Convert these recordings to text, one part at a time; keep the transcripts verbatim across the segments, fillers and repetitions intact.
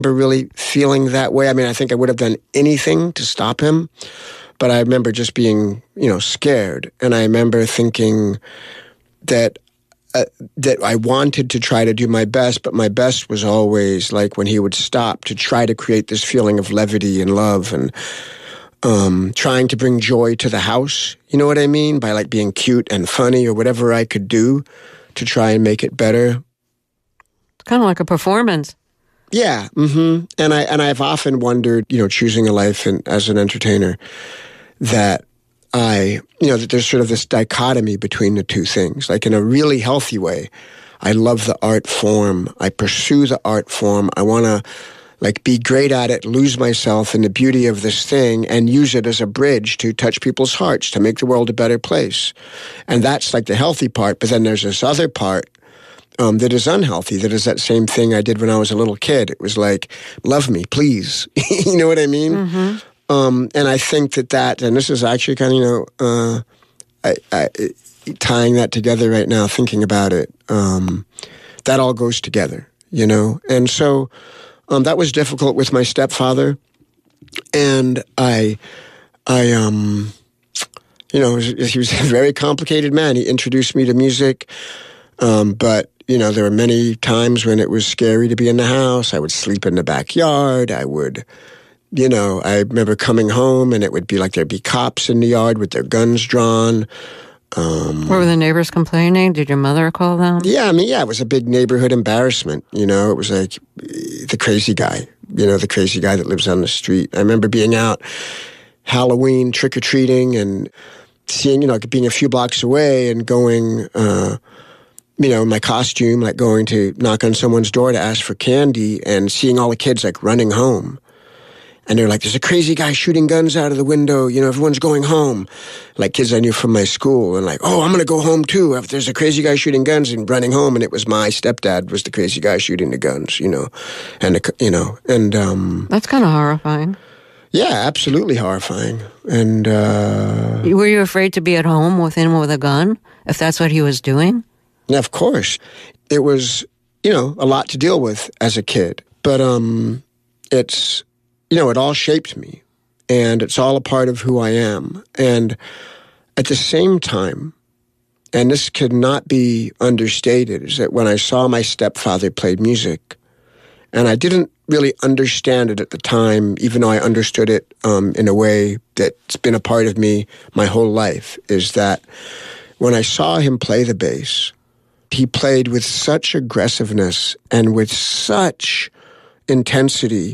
remember really feeling that way. I mean, I think I would have done anything to stop him, but I remember just being, you know, scared. And I remember thinking that uh, that I wanted to try to do my best, but my best was always like when he would stop to try to create this feeling of levity and love and um, trying to bring joy to the house. You know what I mean? By like being cute and funny or whatever I could do to try and make it better. It's kind of like a performance. Yeah, mm-hmm. And I and I've often wondered, you know, choosing a life in, as an entertainer, that I, you know, that there's sort of this dichotomy between the two things. Like in a really healthy way, I love the art form. I pursue the art form. I want to like be great at it, lose myself in the beauty of this thing, and use it as a bridge to touch people's hearts, to make the world a better place. And that's like the healthy part. But then there's this other part Um, that is unhealthy, that is that same thing I did when I was a little kid. It was like, love me, please. You know what I mean? Mm-hmm. Um, and I think that that, and this is actually kind of, you know, uh, I, I, tying that together right now, thinking about it, um, that all goes together, you know? And so um, that was difficult with my stepfather. And I, I, um, you know, he was a very complicated man. He introduced me to music, um, but you know, there were many times when it was scary to be in the house. I would sleep in the backyard. I would, you know, I remember coming home and it would be like there'd be cops in the yard with their guns drawn. Um, Were the neighbors complaining? Did your mother call them? Yeah, I mean, yeah, it was a big neighborhood embarrassment. You know, it was like the crazy guy, you know, the crazy guy that lives on the street. I remember being out Halloween trick-or-treating and seeing, you know, being a few blocks away and going, uh, you know, my costume, like going to knock on someone's door to ask for candy and seeing all the kids like running home. And they're like, there's a crazy guy shooting guns out of the window. You know, everyone's going home. Like kids I knew from my school and like, oh, I'm going to go home too. If there's a crazy guy shooting guns and running home. And it was my stepdad was the crazy guy shooting the guns, you know, and, the, you know, and, um, that's kind of horrifying. Yeah, absolutely horrifying. And, uh, were you afraid to be at home with him with a gun if that's what he was doing? Of course. It was, you know, a lot to deal with as a kid. But um, it's, you know, it all shaped me. And it's all a part of who I am. And at the same time, and this could not be understated, is that when I saw my stepfather played music, and I didn't really understand it at the time, even though I understood it um, in a way that's been a part of me my whole life, is that when I saw him play the bass, he played with such aggressiveness and with such intensity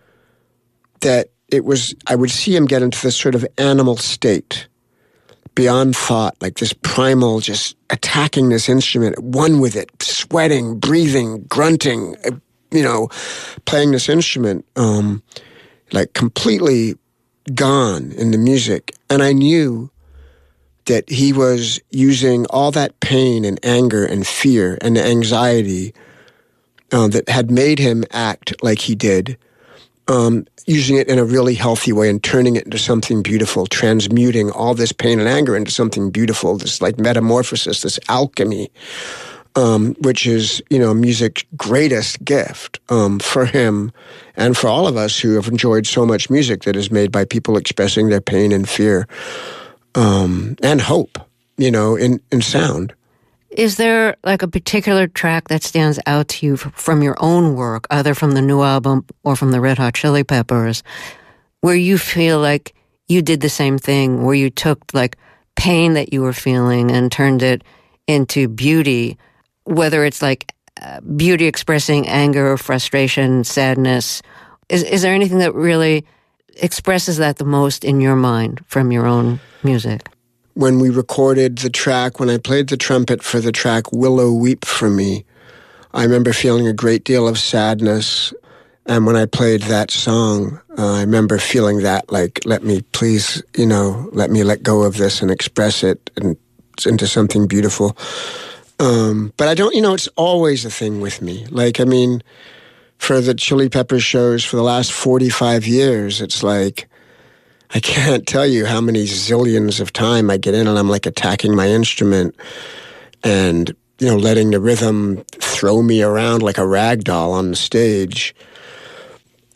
that it was, I would see him get into this sort of animal state, beyond thought, like this primal, just attacking this instrument, one with it, sweating, breathing, grunting, you know, playing this instrument, um, like completely gone in the music. And I knew that he was using all that pain and anger and fear and anxiety uh, that had made him act like he did, um, using it in a really healthy way and turning it into something beautiful, transmuting all this pain and anger into something beautiful, this like metamorphosis, this alchemy, um, which is, you know, music's greatest gift um, for him and for all of us who have enjoyed so much music that is made by people expressing their pain and fear. Um, and hope, you know, in, in sound. Is there like a particular track that stands out to you from your own work, either from the new album or from the Red Hot Chili Peppers, where you feel like you did the same thing, where you took like pain that you were feeling and turned it into beauty, whether it's like uh, beauty expressing anger, frustration, sadness? Is, is there anything that really expresses that the most in your mind from your own music? When we recorded the track, when I played the trumpet for the track Willow Weep for Me, I remember feeling a great deal of sadness. And when I played that song, uh, I remember feeling that, like, let me please, you know, let me let go of this and express it and into something beautiful. Um, but I don't, you know, it's always a thing with me. Like, I mean, for the Chili Peppers shows for the last forty-five years, it's like, I can't tell you how many zillions of time I get in and I'm like attacking my instrument and, you know, letting the rhythm throw me around like a rag doll on the stage.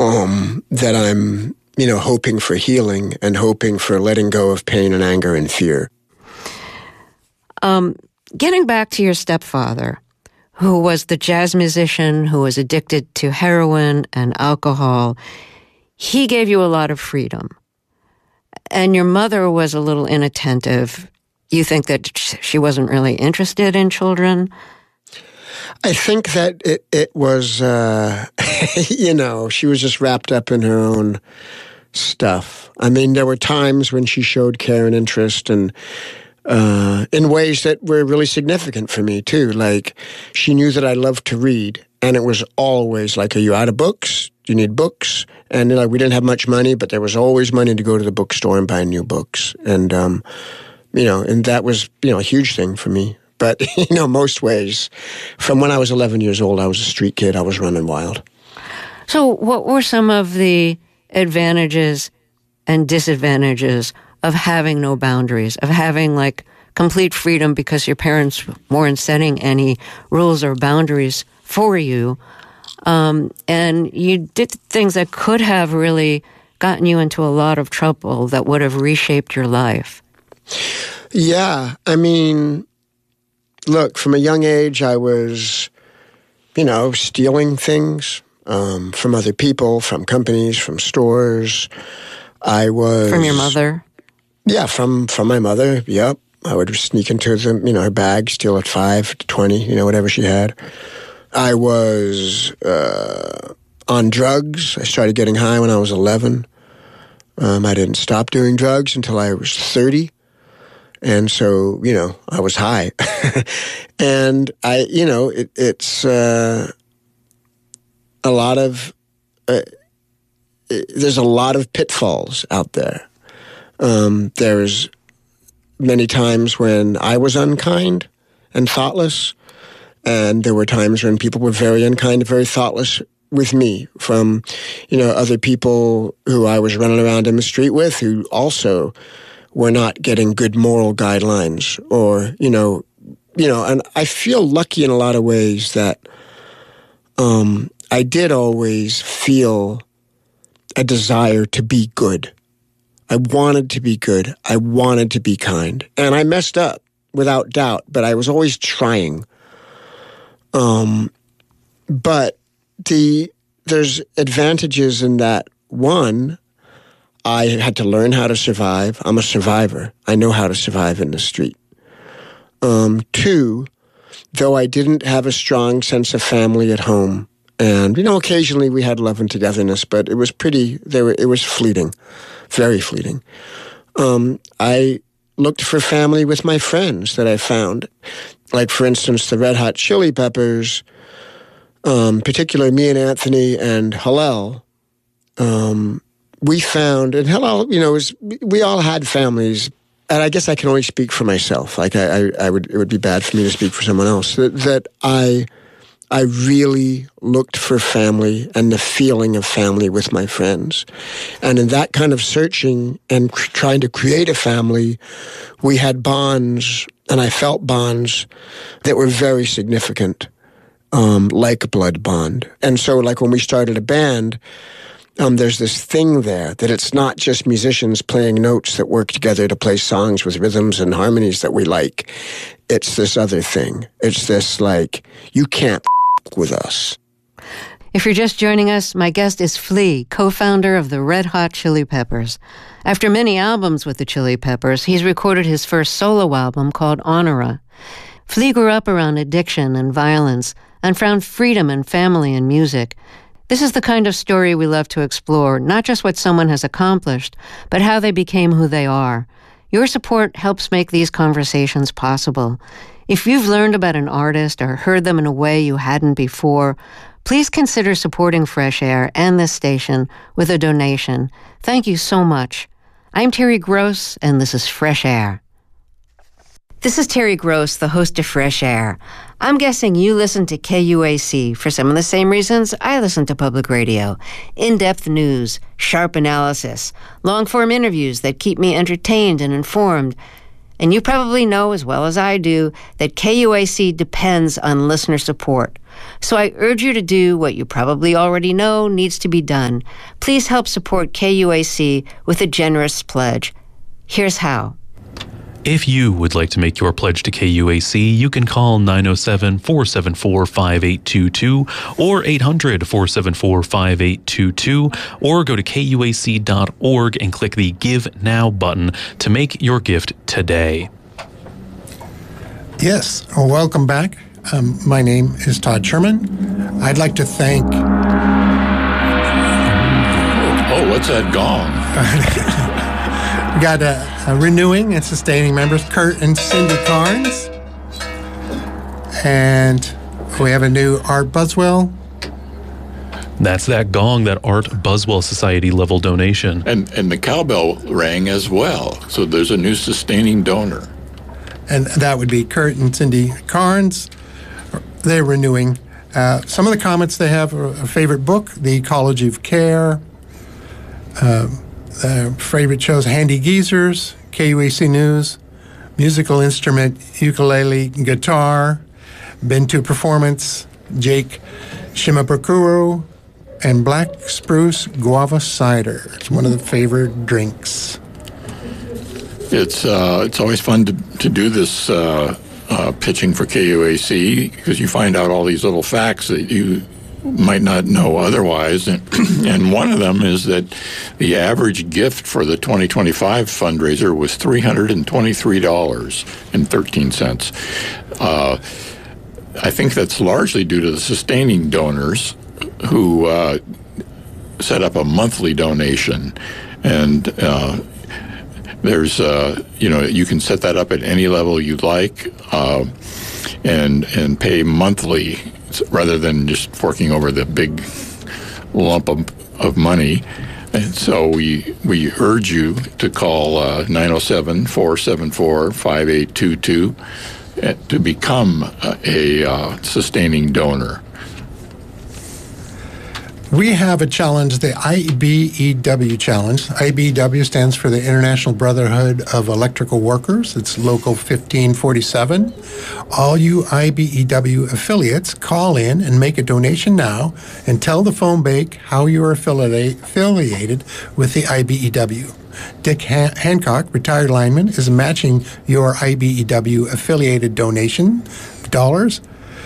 um, that I'm, you know, hoping for healing and hoping for letting go of pain and anger and fear. Um, getting back to your stepfather, who was the jazz musician who was addicted to heroin and alcohol, he gave you a lot of freedom. And your mother was a little inattentive. You think that she wasn't really interested in children? I think that it, it was, uh, you know, she was just wrapped up in her own stuff. I mean, there were times when she showed care and interest, and uh, in ways that were really significant for me, too. Like, she knew that I loved to read, and it was always like, are you out of books? Do you need books? And, you know, we didn't have much money, but there was always money to go to the bookstore and buy new books. And, um, you know, and that was, you know, a huge thing for me. But, you know, most ways, from when I was eleven years old, I was a street kid. I was running wild. So what were some of the advantages and disadvantages of having no boundaries, of having, like, complete freedom because your parents weren't setting any rules or boundaries for you? Um, and you did things that could have really gotten you into a lot of trouble that would have reshaped your life. Yeah, I mean, look, from a young age, I was, you know, stealing things um, from other people, from companies, from stores. I was... From your mother? Yeah, from, from my mother, yep. I would sneak into the, you know, her bag, steal at five to twenty, you know, whatever she had. I was uh, on drugs. I started getting high when I was eleven. Um, I didn't stop doing drugs until I was thirty. And so, you know, I was high. And I, you know, it, it's uh, a lot of, uh, it, there's a lot of pitfalls out there. Um, there's many times when I was unkind and thoughtless. And there were times when people were very unkind, very thoughtless with me, from, you know, other people who I was running around in the street with who also were not getting good moral guidelines, or, you know, you know, and I feel lucky in a lot of ways that um, I did always feel a desire to be good. I wanted to be good. I wanted to be kind. And I messed up, without doubt, but I was always trying. Um, but the there's advantages in that. One, I had to learn how to survive. I'm a survivor. I know how to survive in the street. Um, two, though I didn't have a strong sense of family at home, and, you know, occasionally we had love and togetherness, but it was pretty, there were, it was fleeting, very fleeting. Um, I looked for family with my friends that I found. Like, for instance, the Red Hot Chili Peppers, um, particularly me and Anthony and Hillel, um, we found, and Hillel, you know, was, we all had families, and I guess I can only speak for myself. Like, I, I, I would, it would be bad for me to speak for someone else. That, that I, I really looked for family and the feeling of family with my friends. And in that kind of searching and cr- trying to create a family, we had bonds, and I felt bonds that were very significant, um, like a blood bond. And so, like, when we started a band, um, there's this thing there that it's not just musicians playing notes that work together to play songs with rhythms and harmonies that we like. It's this other thing. It's this, like, you can't f- with us. If you're just joining us, my guest is Flea, co-founder of the Red Hot Chili Peppers. After many albums with the Chili Peppers, he's recorded his first solo album called Honora. Flea grew up around addiction and violence and found freedom and family in music. This is the kind of story we love to explore, not just what someone has accomplished, but how they became who they are. Your support helps make these conversations possible. If you've learned about an artist or heard them in a way you hadn't before, please consider supporting Fresh Air and this station with a donation. Thank you so much. I'm Terry Gross, and this is Fresh Air. This is Terry Gross, the host of Fresh Air. I'm guessing you listen to K U A C for some of the same reasons I listen to public radio. In-depth news, sharp analysis, long-form interviews that keep me entertained and informed. And you probably know as well as I do that K U A C depends on listener support. So I urge you to do what you probably already know needs to be done. Please help support K U A C with a generous pledge. Here's how. If you would like to make your pledge to K U A C, you can call nine oh seven, four seven four, five eight two two or eight hundred, four seven four, five eight two two, or go to K U A C dot org and click the Give Now button to make your gift today. Yes, well, welcome back. Um, my name is Todd Sherman. I'd like to thank... Oh, what's that gong? We got uh, uh, renewing and sustaining members, Kurt and Cindy Carnes. And we have a new Art Buswell. That's that gong, that Art Buswell Society level donation. And and the cowbell rang as well. So there's a new sustaining donor. And that would be Kurt and Cindy Carnes. They're renewing. Uh, some of the comments they have are a favorite book, The Ecology of Care. Uh, their favorite shows, Handy Geezers, K U A C News, musical instrument, ukulele, guitar, Been to Performance, Jake Shimabukuro, and Black Spruce Guava Cider. It's one of the favorite drinks. It's uh, it's always fun to, to do this uh, uh, pitching for K U A C because you find out all these little facts that you might not know otherwise. And, and one of them is that the average gift for the twenty twenty-five fundraiser was three hundred twenty-three dollars and thirteen cents. Uh, I think that's largely due to the sustaining donors who uh, set up a monthly donation. And uh, there's, uh, you know, you can set that up at any level you'd like uh, and and pay monthly rather than just forking over the big lump of, of money. And so we we urge you to call uh, nine oh seven, four seven four, five eight two two to become a, a uh, sustaining donor. We have a challenge, the I B E W challenge. I B E W stands for the International Brotherhood of Electrical Workers. It's Local fifteen forty-seven. All you I B E W affiliates, call in and make a donation now and tell the phone bank how you are affiliate, affiliated with the I B E W. Dick Han- Hancock, retired lineman, is matching your I B E W affiliated donation dollars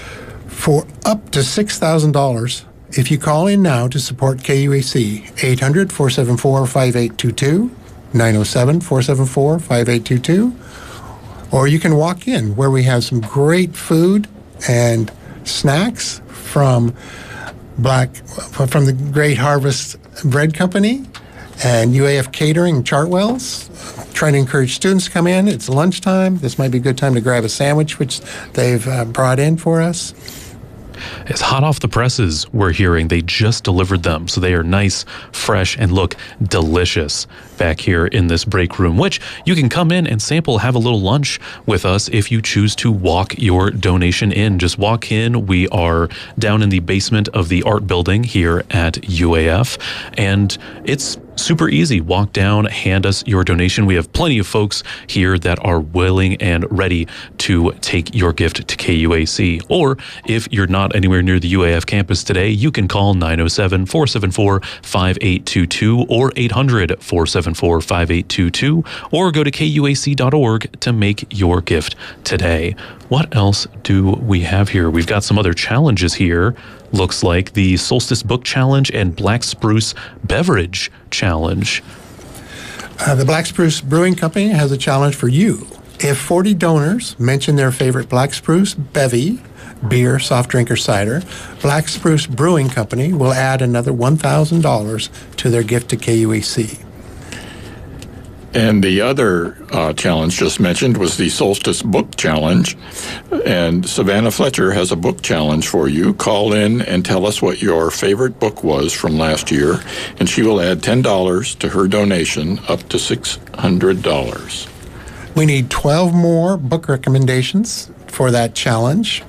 for up to six thousand dollars. If you call in now to support K U A C, eight hundred, four seven four, five eight two two, nine oh seven, four seven four, five eight two two, or you can walk in where we have some great food and snacks from Black, from the Great Harvest Bread Company and U A F Catering Chartwells. Trying to encourage students to come in. It's lunchtime. This might be a good time to grab a sandwich, which they've uh, brought in for us. It's hot off the presses, we're hearing. They just delivered them, so they are nice, fresh, and look delicious back here in this break room, which you can come in and sample, have a little lunch with us if you choose to walk your donation in. Just walk in. We are down in the basement of the art building here at U A F, and it's super easy. Walk down, hand us your donation. We have plenty of folks here that are willing and ready to take your gift to K U A C. Or if you're not anywhere near the U A F campus today, you can call nine oh seven, four seven four, five eight two two or eight hundred, four seven four, five eight two two, or go to K U A C dot org to make your gift today. What else do we have here? We've got some other challenges here. Looks like the Solstice Book Challenge and Black Spruce Beverage Challenge. Uh, the Black Spruce Brewing Company has a challenge for you. If forty donors mention their favorite Black Spruce Bevy, beer, soft drink, or cider, Black Spruce Brewing Company will add another one thousand dollars to their gift to K U A C. And the other uh, challenge just mentioned was the Solstice Book Challenge. And Savannah Fletcher has a book challenge for you. Call in and tell us what your favorite book was from last year, and she will add ten dollars to her donation, up to six hundred dollars. We need twelve more book recommendations for that challenge.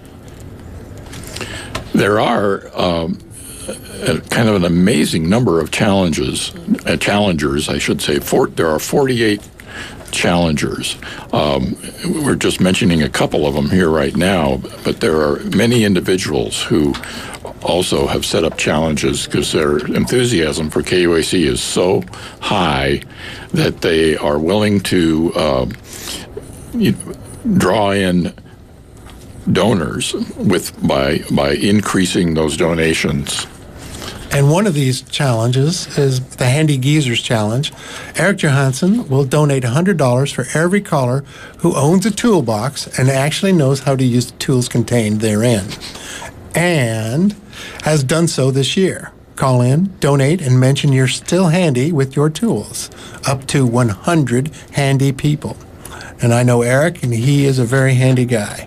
There are um, a, kind of an amazing number of challenges, uh, challengers, I should say. For, there are forty-eight challengers. Um, we're just mentioning a couple of them here right now, but there are many individuals who also have set up challenges because their enthusiasm for K U A C is so high that they are willing to uh, you, draw in donors with by by increasing those donations. And one of these challenges is the Handy Geezers Challenge. Eric Johansson will donate one hundred dollars for every caller who owns a toolbox and actually knows how to use the tools contained therein, and has done so this year. Call in, donate, and mention you're still handy with your tools. Up to one hundred handy people. And I know Eric, and he is a very handy guy.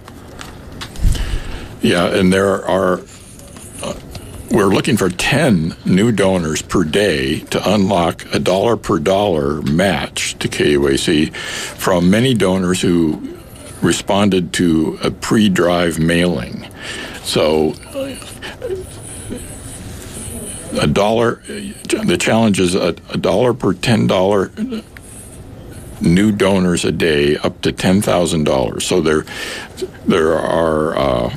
Yeah, and there are... Uh, We're looking for ten new donors per day to unlock a dollar per dollar match to K U A C from many donors who responded to a pre-drive mailing. So a dollar, the challenge is a, a dollar per ten dollar new donors a day up to ten thousand dollars. So there, there are... Uh,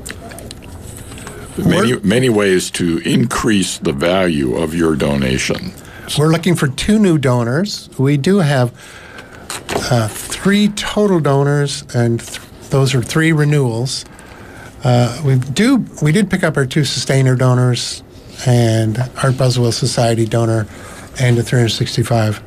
Many, many ways to increase the value of your donation. We're looking for two new donors. We do have uh, three total donors, and th- those are three renewals. Uh, we do we did pick up our two sustainer donors, and Art Buswell Society donor, and a three hundred sixty-five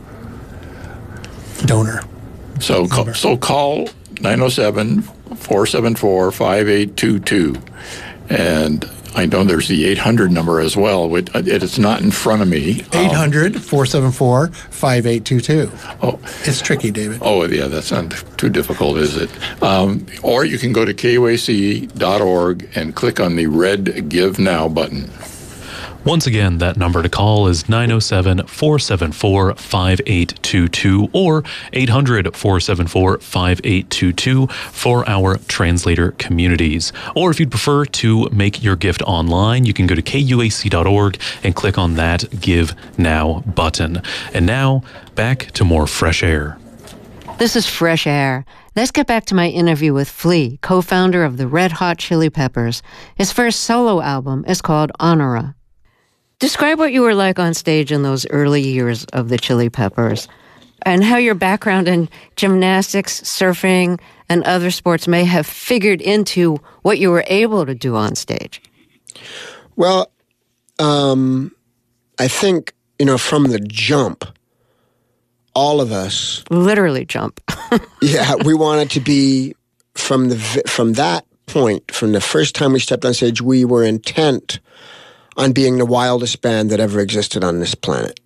donor. So, call, so call nine oh seven, four seven four, five eight two two, and I know there's the eight hundred number as well. It, it's not in front of me. eight hundred, four seven four, five eight two two. Oh, it's tricky, David. Oh, yeah, that's not too difficult, is it? Um, or you can go to K U A C dot org and click on the red Give Now button. Once again, that number to call is nine oh seven, four seven four, five eight two two or eight hundred, four seven four, five eight two two for our translator communities. Or if you'd prefer to make your gift online, you can go to K U A C dot org and click on that Give Now button. And now, back to more Fresh Air. This is Fresh Air. Let's get back to my interview with Flea, co-founder of the Red Hot Chili Peppers. His first solo album is called Honora. Describe what you were like on stage in those early years of the Chili Peppers and how your background in gymnastics, surfing, and other sports may have figured into what you were able to do on stage. Well, um, I think, you know, from the jump, all of us... Literally jump. Yeah, we wanted to be, from the from that point, from the first time we stepped on stage, we were intent on being the wildest band that ever existed on this planet.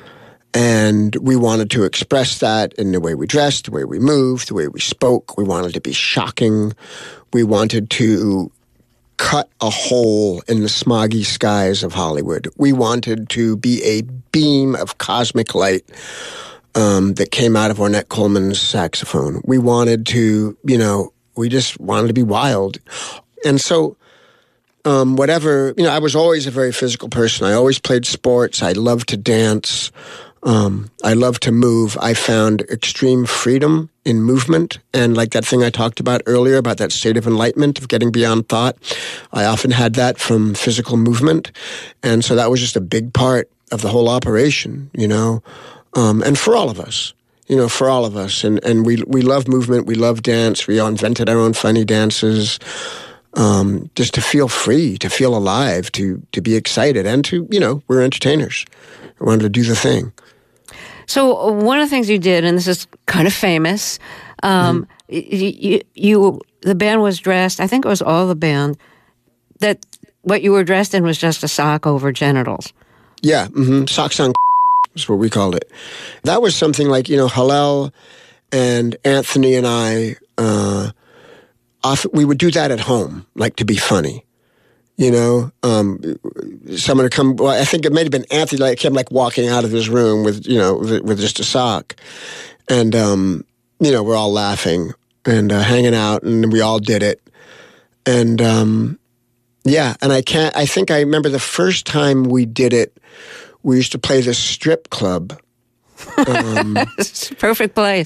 And we wanted to express that in the way we dressed, the way we moved, the way we spoke. We wanted to be shocking. We wanted to cut a hole in the smoggy skies of Hollywood. We wanted to be a beam of cosmic light um, that came out of Ornette Coleman's saxophone. We wanted to, you know, we just wanted to be wild. And so... Um, whatever, you know, I was always a very physical person. I always played sports. I loved to dance. Um, I loved to move. I found extreme freedom in movement. And like that thing I talked about earlier about that state of enlightenment, of getting beyond thought, I often had that from physical movement. And so that was just a big part of the whole operation, you know, um, and for all of us. You know, for all of us. And, and we, we love movement. We love dance. We all invented our own funny dances. Um, just to feel free, to feel alive, to to be excited, and to, you know, we're entertainers. We wanted to do the thing. So one of the things you did, and this is kind of famous, um, mm-hmm. you, you, you the band was dressed, I think it was all the band, that what you were dressed in was just a sock over genitals. Yeah, mm-hmm. Socks on is what we called it. That was something like, you know, Hillel and Anthony and I... Uh, Often, we would do that at home, like to be funny, you know. Um, someone would come. Well, I think it may have been Anthony. Like came like walking out of his room with, you know, with, with just a sock, and um, you know, we're all laughing and uh, hanging out, and we all did it, and um, yeah. And I can't. I think I remember the first time we did it. We used to play this strip club. Um, Perfect place.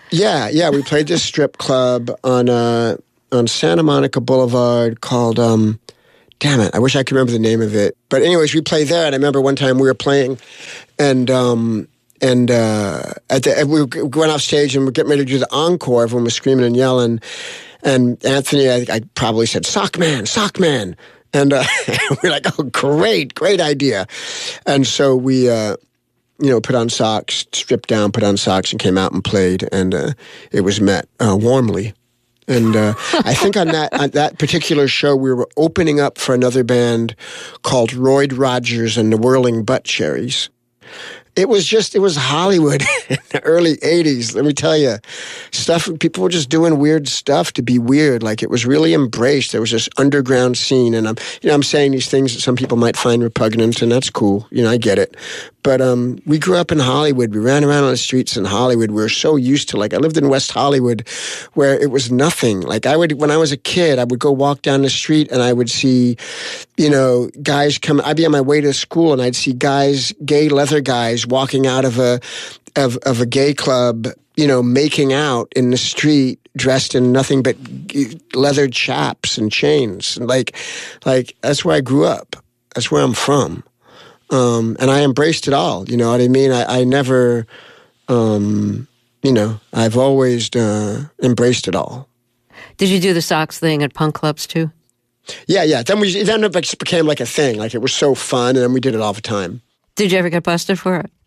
Yeah, yeah. We played this strip club on uh, on Santa Monica Boulevard called, um, damn it, I wish I could remember the name of it. But anyways, we played there, and I remember one time we were playing, and um, and uh, at the, we went off stage and we're getting ready to do the encore. Everyone was screaming and yelling, and Anthony, I, I probably said, "Sock man, sock man," and uh, we're like, "Oh, great, great idea!" And so we. Uh, you know, put on socks, stripped down, put on socks, and came out and played, and uh, it was met uh, warmly. And uh, I think on that on that particular show, we were opening up for another band called Royd Rogers and the Whirling Butt Cherries. It was just, it was Hollywood in the early eighties. Let me tell you, stuff, people were just doing weird stuff to be weird. Like, it was really embraced. There was this underground scene, and I'm, you know, I'm saying these things that some people might find repugnant, and that's cool. You know, I get it. But um, we grew up in Hollywood. We ran around on the streets in Hollywood. We were so used to, like, I lived in West Hollywood where it was nothing. Like, I would, when I was a kid, I would go walk down the street and I would see, you know, guys come, I'd be on my way to school and I'd see guys, gay leather guys walking out of a, of, of a gay club, you know, making out in the street, dressed in nothing but leather chaps and chains. And like, like, that's where I grew up. That's where I'm from. Um, and I embraced it all, you know what I mean? I, I never, um, you know, I've always uh, embraced it all. Did you do the socks thing at punk clubs too? Yeah, yeah. Then we then it became like a thing. Like, it was so fun, and then we did it all the time. Did you ever get busted for it?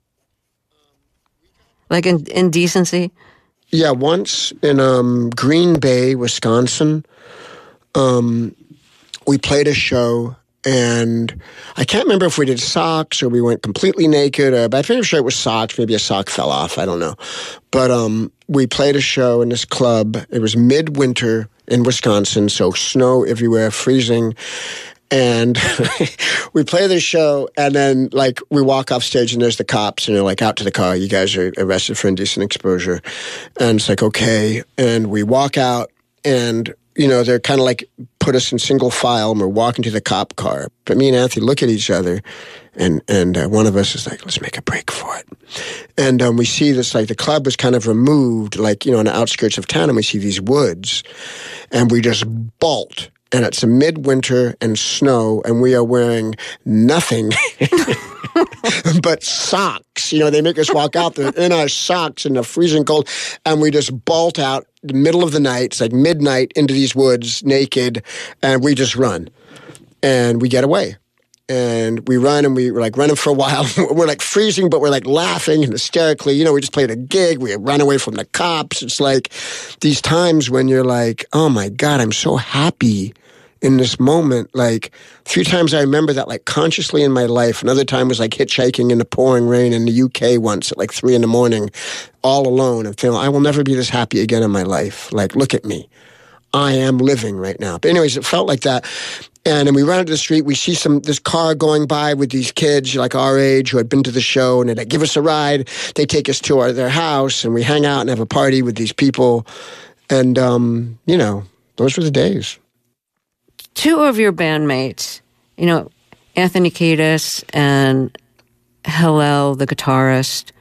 Like in indecency? Yeah, once in um, Green Bay, Wisconsin, um, we played a show. And I can't remember if we did socks or we went completely naked, or, but I'm pretty sure it was socks. Maybe a sock fell off. I don't know. But um, we played a show in this club. It was midwinter in Wisconsin, so snow everywhere, freezing. And we play this show, and then, like, we walk off stage, and there's the cops, and they're like, out to the car. You guys are arrested for indecent exposure. And it's like, okay. And we walk out, and you know, they're kind of like put us in single file, and we're walking to the cop car. But me and Anthony look at each other, and and uh, one of us is like, let's make a break for it. And um, we see this, like, the club was kind of removed, like, you know, on the outskirts of town, and we see these woods, and we just bolt. And it's a midwinter and snow, and we are wearing nothing but socks. You know, they make us walk out there in our socks in the freezing cold, and we just bolt out the middle of the night. It's like midnight into these woods, naked, and we just run. And we get away. And we run, and we were like running for a while. We're like freezing, but we're like laughing and hysterically. You know, we just played a gig. We run away from the cops. It's like these times when you're like, oh my God, I'm so happy in this moment. Like, a few times I remember that, like, consciously in my life. Another time was like hitchhiking in the pouring rain in the U K once at like three in the morning, all alone, and feeling, I will never be this happy again in my life. Like, look at me. I am living right now. But anyways, it felt like that. And then we run into the street, we see some this car going by with these kids like our age who had been to the show, and they give us a ride. They take us to our, their house, and we hang out and have a party with these people. And, um, you know, those were the days. Two of your bandmates, you know, Anthony Kiedis and Hillel, the guitarist,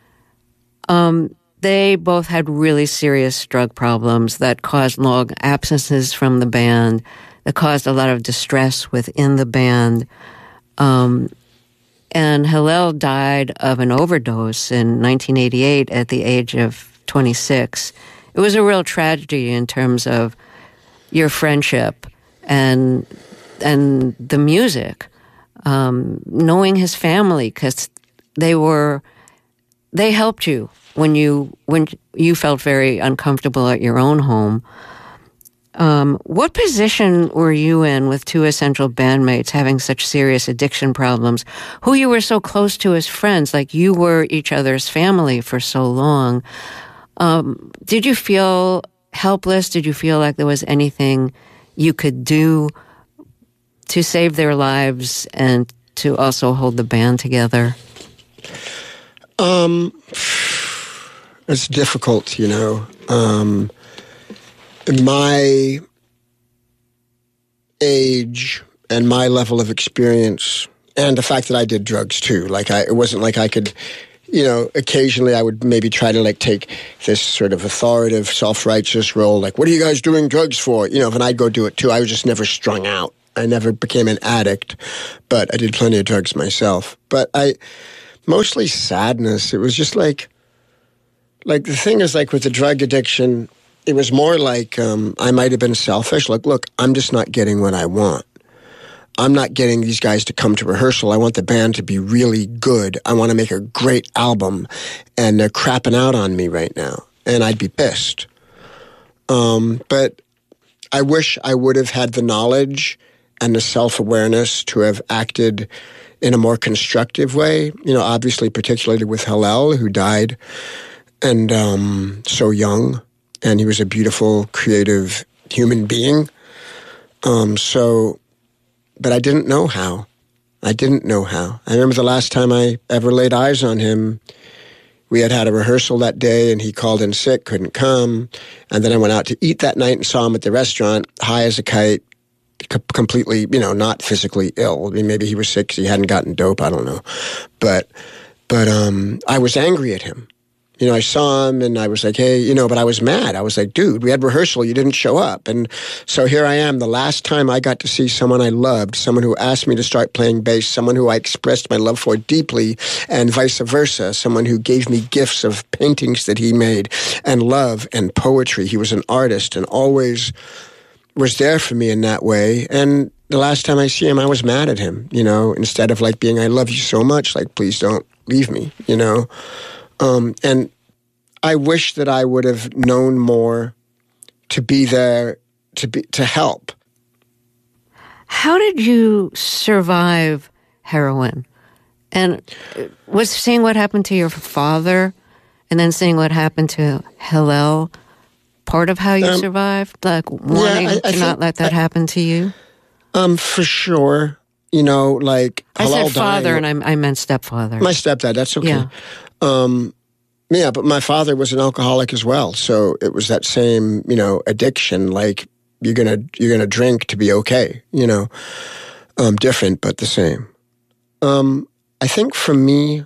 um, they both had really serious drug problems that caused long absences from the band, that caused a lot of distress within the band. Um, and Hillel died of an overdose in nineteen eighty-eight at the age of twenty-six. It was a real tragedy in terms of your friendship and and the music. Um, knowing his family, because they were they helped you when you when you felt very uncomfortable at your own home. Um, what position were you in with two essential bandmates having such serious addiction problems, who you were so close to as friends, like you were each other's family for so long? Um, did you feel helpless? Did you feel like there was anything you could do to save their lives and to also hold the band together? Um, it's difficult, you know. Um, my age and my level of experience, and the fact that I did drugs too, like I, it wasn't like I could, you know, occasionally I would maybe try to like take this sort of authoritative, self-righteous role, like, what are you guys doing drugs for? You know, and I'd go do it too. I was just never strung out. I never became an addict, but I did plenty of drugs myself. But I, mostly sadness. It was just like, like the thing is like with the drug addiction, it was more like um, I might have been selfish. Like, look, I'm just not getting what I want. I'm not getting these guys to come to rehearsal. I want the band to be really good. I want to make a great album, and they're crapping out on me right now, and I'd be pissed. Um, but I wish I would have had the knowledge and the self-awareness to have acted in a more constructive way. You know, obviously, particularly with Hillel, who died and um, so young, and he was a beautiful, creative human being. Um, so... But I didn't know how. I didn't know how. I remember the last time I ever laid eyes on him, we had had a rehearsal that day, and he called in sick, couldn't come. And then I went out to eat that night and saw him at the restaurant, high as a kite, c- completely, you know, not physically ill. I mean, maybe he was sick because he hadn't gotten dope, I don't know. But, but um, I was angry at him. You know, I saw him and I was like, hey, you know, but I was mad. I was like, dude, we had rehearsal. You didn't show up. And so here I am, the last time I got to see someone I loved, someone who asked me to start playing bass, someone who I expressed my love for deeply, and vice versa, someone who gave me gifts of paintings that he made and love and poetry. He was an artist and always was there for me in that way. And the last time I see him, I was mad at him, you know, instead of like being, I love you so much, like, please don't leave me, you know. Um, and I wish that I would have known more to be there, to be to help. How did you survive heroin? And was seeing what happened to your father and then seeing what happened to Hillel part of how you um, survived? Like wanting yeah, I, I to not let that I, happen to you? Um, for sure. You know, like I Hillel said father, dying, and I, I meant stepfather. My stepdad. That's okay. Yeah. Um, yeah, but my father was an alcoholic as well, so it was that same, you know, addiction. Like you're gonna you're gonna drink to be okay. You know, um, different but the same. Um, I think for me,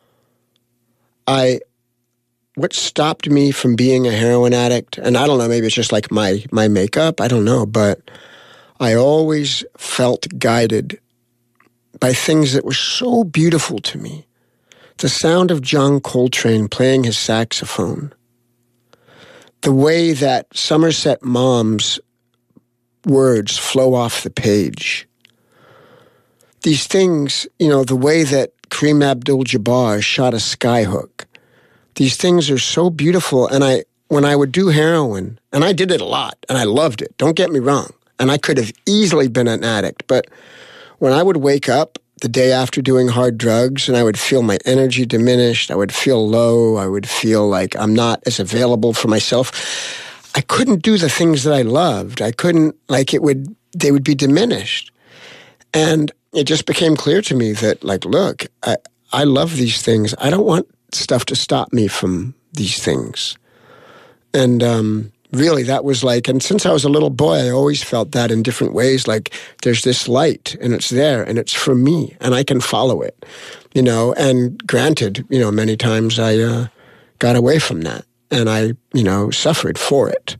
I what stopped me from being a heroin addict, and I don't know, maybe it's just like my my makeup. I don't know, but I always felt guided by things that were so beautiful to me. The sound of John Coltrane playing his saxophone. The way that Somerset Maugham's words flow off the page. These things, you know, the way that Kareem Abdul-Jabbar shot a skyhook. These things are so beautiful. And I, when I would do heroin, and I did it a lot, and I loved it, don't get me wrong, and I could have easily been an addict, but when I would wake up the day after doing hard drugs and I would feel my energy diminished, I would feel low, I would feel like I'm not as available for myself, I couldn't do the things that I loved. I couldn't, like it would, they would be diminished. And it just became clear to me that, like, look, I, I love these things. I don't want stuff to stop me from these things. And, um, really, that was like, and since I was a little boy, I always felt that in different ways, like there's this light and it's there and it's for me and I can follow it, you know, and granted, you know, many times I uh, got away from that and I, you know, suffered for it.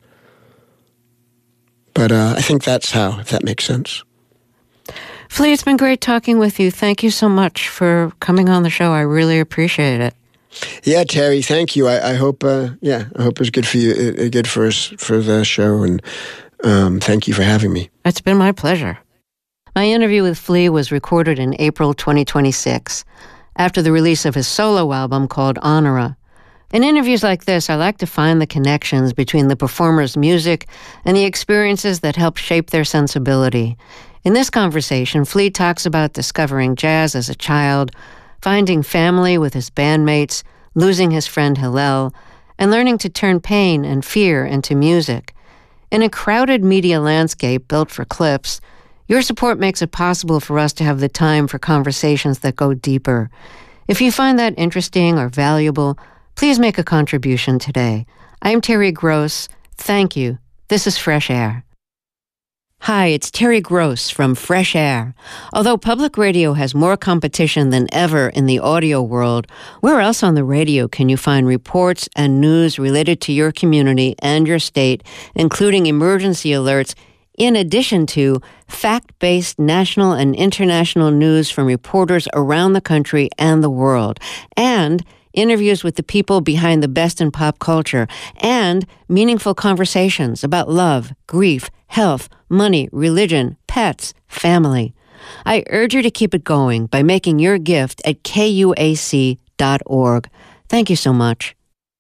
But uh, I think that's how, if that makes sense. Flea, it's been great talking with you. Thank you so much for coming on the show. I really appreciate it. Yeah, Terry, thank you. I, I hope, uh, yeah, I hope it was good for you, uh, good for us, for the show, and um, thank you for having me. It's been my pleasure. My interview with Flea was recorded in April twenty twenty-six, after the release of his solo album called Honora. In interviews like this, I like to find the connections between the performer's music and the experiences that help shape their sensibility. In this conversation, Flea talks about discovering jazz as a child, finding family with his bandmates, losing his friend Hillel, and learning to turn pain and fear into music. In a crowded media landscape built for clips, your support makes it possible for us to have the time for conversations that go deeper. If you find that interesting or valuable, please make a contribution today. I'm Terry Gross. Thank you. This is Fresh Air. Hi, it's Terry Gross from Fresh Air. Although public radio has more competition than ever in the audio world, where else on the radio can you find reports and news related to your community and your state, including emergency alerts, in addition to fact-based national and international news from reporters around the country and the world, and interviews with the people behind the best in pop culture, and meaningful conversations about love, grief, health, money, religion, pets, family. I urge you to keep it going by making your gift at K U A C dot org. Thank you so much.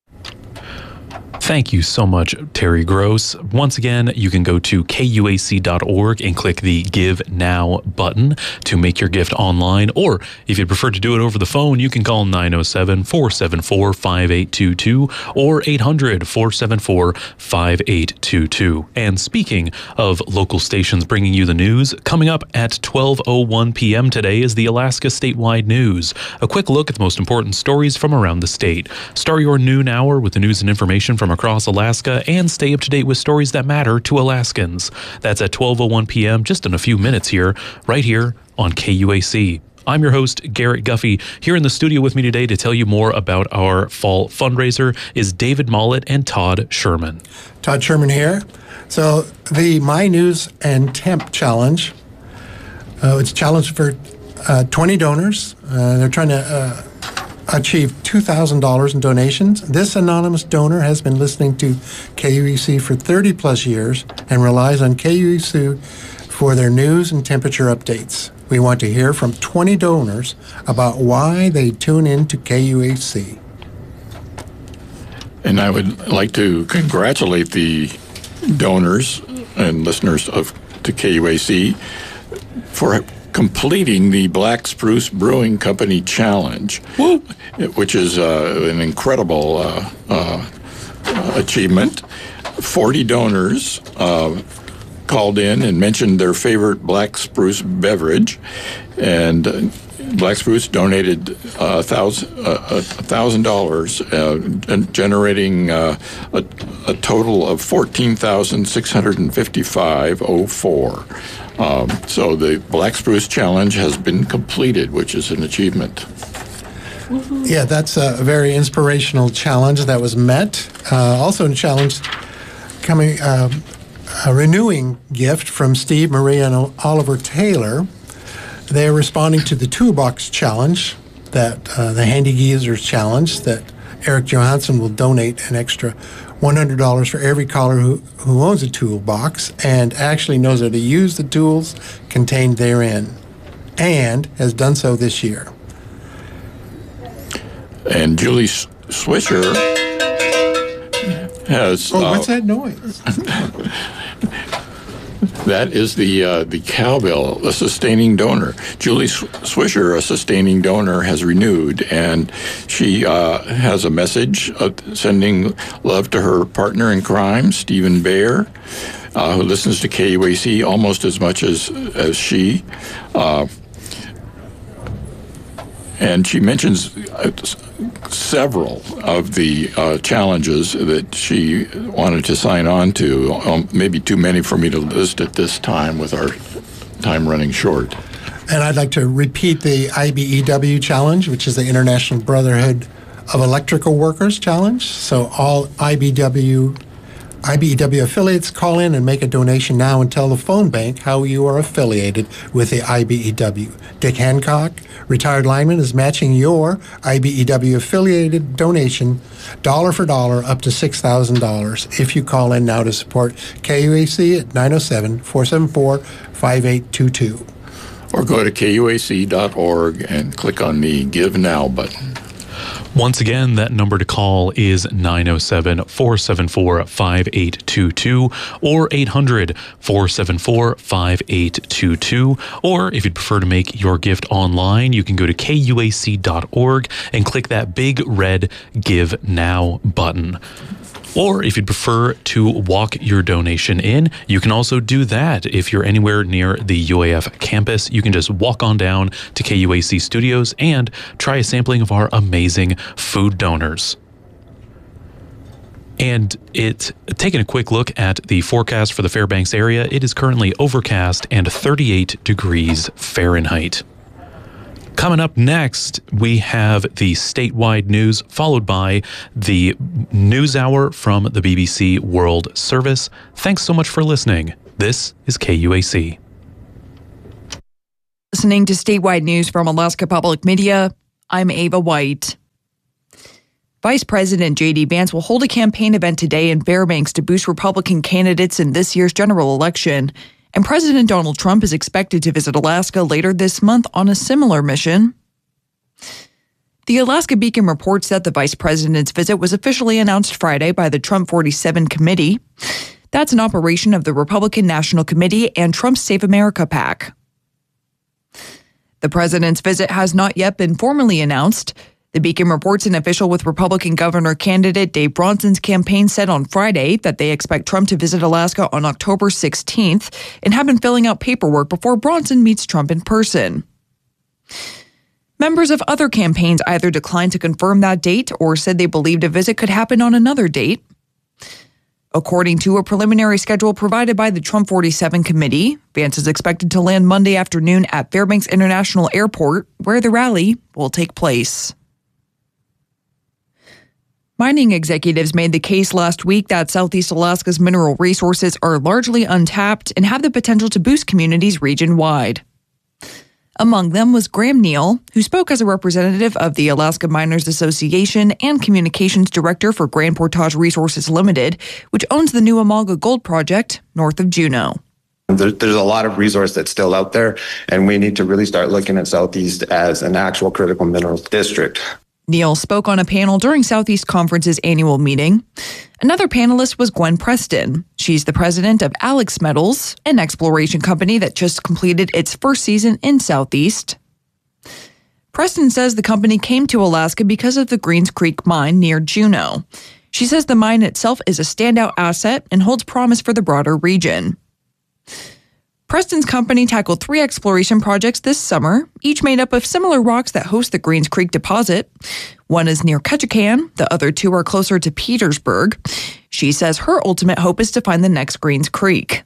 Thank you so much, Terry Gross. Once again, you can go to K U A C dot org and click the Give Now button to make your gift online. Or if you prefer to do it over the phone, you can call nine oh seven, four seven four, five eight two two or eight hundred, four seven four, five eight two two. And speaking of local stations bringing you the news, coming up at twelve oh one p.m. today is the Alaska Statewide News. A quick look at the most important stories from around the state. Start your noon hour with the news and information from across Alaska and stay up to date with stories that matter to Alaskans. That's at twelve oh one p.m., just in a few minutes here, right here on K U A C. I'm your host, Garrett Guffey. Here in the studio with me today to tell you more about our fall fundraiser is David Mollett and Todd Sherman. Todd Sherman here. So the My News and Temp Challenge, uh, it's a challenge for uh, twenty donors. Uh, they're trying to uh, achieve two thousand dollars in donations. This anonymous donor has been listening to K U E C for thirty plus years and relies on K U E C for their news and temperature updates. We want to hear from twenty donors about why they tune in to K U E C. And I would like to congratulate the donors and listeners of to K U A C for completing the Black Spruce Brewing Company Challenge, Woo. which is uh, an incredible uh, uh, achievement. forty donors uh, called in and mentioned their favorite Black Spruce beverage, and uh, Black Spruce donated uh, one thousand dollars, uh, generating uh, a, a total of fourteen thousand six hundred fifty-five dollars and four cents. Um, so the Black Spruce Challenge has been completed, which is an achievement. Yeah, that's a very inspirational challenge that was met. Uh, also a challenge coming, uh, a renewing gift from Steve, Maria, and Oliver Taylor. They're responding to the Toolbox Challenge, that uh, the Handy Geezers Challenge, that Eric Johansson will donate an extra one hundred dollars for every caller who, who owns a toolbox and actually knows how to use the tools contained therein, and has done so this year. And Julie Swisher has... Oh, uh, what's that noise? That is the uh, the cowbell, a sustaining donor. Julie Swisher, a sustaining donor, has renewed, and she uh, has a message uh, sending love to her partner in crime, Stephen Baer, uh, who listens to K U A C almost as much as as she. Uh, and she mentions uh, several of the uh, challenges that she wanted to sign on to, um, maybe too many for me to list at this time with our time running short. And I'd like to repeat the I B E W challenge, which is the International Brotherhood of Electrical Workers challenge. So all I B W, I B E W affiliates call in and make a donation now and tell the phone bank how you are affiliated with the I B E W. Dick Hancock, retired lineman, is matching your I B E W affiliated donation dollar for dollar up to six thousand dollars if you call in now to support K U A C at nine oh seven, four seven four, five eight two two. Or go to K U A C dot org and click on the Give Now button. Once again, that number to call is nine oh seven, four seven four, five eight two two or eight hundred, four seven four, five eight two two. Or if you'd prefer to make your gift online, you can go to K U A C dot org and click that big red Give Now button. Or if you'd prefer to walk your donation in, you can also do that. If you're anywhere near the U A F campus, you can just walk on down to K U A C Studios and try a sampling of our amazing food donors. And it, taking a quick look at the forecast for the Fairbanks area, it is currently overcast and thirty-eight degrees Fahrenheit. Coming up next, we have the statewide news, followed by the news hour from the B B C World Service. Thanks so much for listening. This is K U A C. Listening to statewide news from Alaska Public Media, I'm Ava White. Vice President J D Vance will hold a campaign event today in Fairbanks to boost Republican candidates in this year's general election. And President Donald Trump is expected to visit Alaska later this month on a similar mission. The Alaska Beacon reports that the vice president's visit was officially announced Friday by the Trump forty-seven Committee. That's an operation of the Republican National Committee and Trump's Save America PAC. The president's visit has not yet been formally announced. The Beacon reports an official with Republican governor candidate Dave Bronson's campaign said on Friday that they expect Trump to visit Alaska on October sixteenth and have been filling out paperwork before Bronson meets Trump in person. Members of other campaigns either declined to confirm that date or said they believed a visit could happen on another date. According to a preliminary schedule provided by the Trump forty-seven Committee, Vance is expected to land Monday afternoon at Fairbanks International Airport, where the rally will take place. Mining executives made the case last week that Southeast Alaska's mineral resources are largely untapped and have the potential to boost communities region-wide. Among them was Graham Neal, who spoke as a representative of the Alaska Miners Association and communications director for Grand Portage Resources Limited, which owns the new Amalga Gold Project north of Juneau. There, there's a lot of resource that's still out there, and we need to really start looking at Southeast as an actual critical minerals district. Neal spoke on a panel during Southeast Conference's annual meeting. Another panelist was Gwen Preston. She's the president of Alex Metals, an exploration company that just completed its first season in Southeast. Preston says the company came to Alaska because of the Greens Creek mine near Juneau. She says the mine itself is a standout asset and holds promise for the broader region. Preston's company tackled three exploration projects this summer, each made up of similar rocks that host the Greens Creek deposit. One is near Ketchikan, the other two are closer to Petersburg. She says her ultimate hope is to find the next Greens Creek.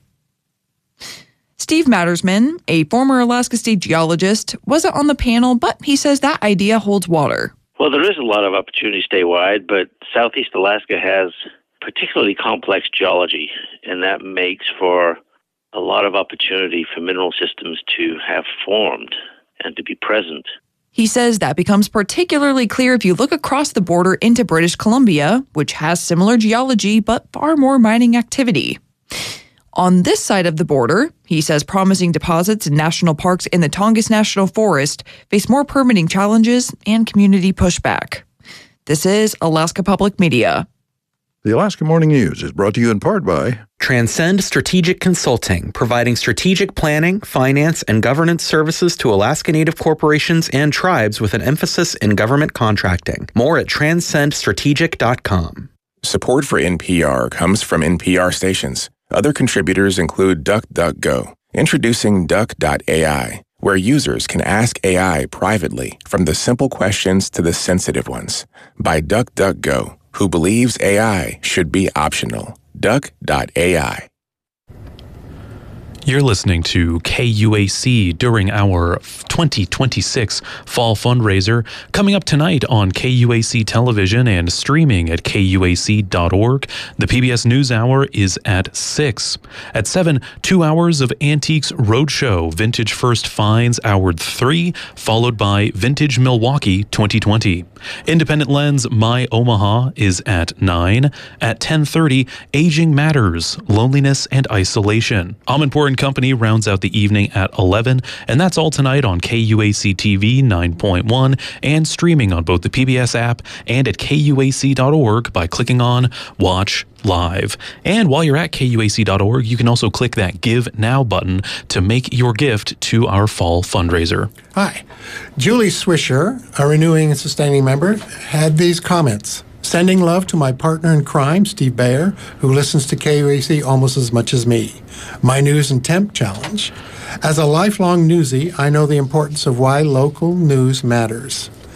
Steve Mattersman, a former Alaska State geologist, wasn't on the panel, but he says that idea holds water. Well, there is a lot of opportunity statewide, but Southeast Alaska has particularly complex geology, and that makes for a lot of opportunity for mineral systems to have formed and to be present. He says that becomes particularly clear if you look across the border into British Columbia, which has similar geology but far more mining activity. On this side of the border, he says promising deposits and national parks in the Tongass National Forest face more permitting challenges and community pushback. This is Alaska Public Media. The Alaska Morning News is brought to you in part by Transcend Strategic Consulting, providing strategic planning, finance, and governance services to Alaska Native corporations and tribes with an emphasis in government contracting. More at transcend strategic dot com. Support for N P R comes from N P R stations. Other contributors include DuckDuckGo, introducing Duck dot A I, where users can ask A I privately from the simple questions to the sensitive ones. By DuckDuckGo, who believes A I should be optional. Duck dot A I. You're listening to K U A C during our twenty twenty-six fall fundraiser, coming up tonight on K U A C television and streaming at K U A C dot org. The P B S News Hour is at six. At seven, two hours of Antiques Roadshow, Vintage First Finds, Hour three, followed by Vintage Milwaukee twenty twenty. Independent Lens My Omaha is at nine. At ten thirty, Aging Matters, Loneliness and Isolation. Amanpour and Company rounds out the evening at eleven, and that's all tonight on K U A C T V nine point one and streaming on both the P B S app and at K U A C dot org by clicking on Watch Live. And while you're at K U A C dot org, you can also click that Give Now button to make your gift to our fall fundraiser. Hi. Julie Swisher, a renewing and sustaining member, had these comments. Sending love to my partner in crime, Steve Bayer, who listens to K U A C almost as much as me. My news and temp challenge. As a lifelong newsie, I know the importance of why local news matters.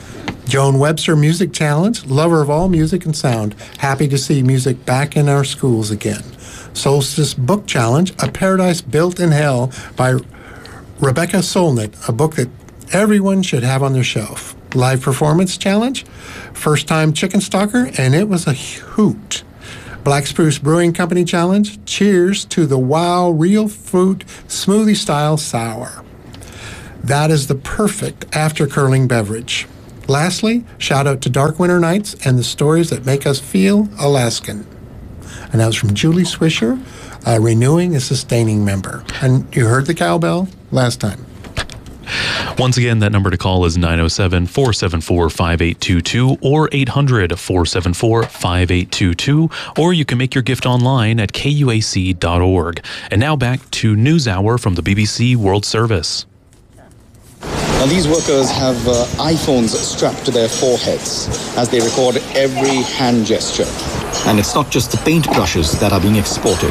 Joan Webster Music Challenge, lover of all music and sound, happy to see music back in our schools again. Solstice Book Challenge, A Paradise Built in Hell by Rebecca Solnit, a book that everyone should have on their shelf. Live Performance Challenge, First Time Chicken Stalker, and it was a hoot. Black Spruce Brewing Company Challenge, cheers to the Wow Real Fruit Smoothie Style Sour. That is the perfect after-curling beverage. Lastly, shout out to Dark Winter Nights and the stories that make us feel Alaskan. And that was from Julie Swisher, a renewing and sustaining member. And you heard the cowbell last time. Once again, that number to call is nine oh seven, four seven four, five eight two two or eight hundred, four seven four, five eight two two, or you can make your gift online at K U A C dot org. And now back to NewsHour from the B B C World Service. Now, these workers have uh, iPhones strapped to their foreheads as they record every hand gesture. And it's not just the paintbrushes that are being exported.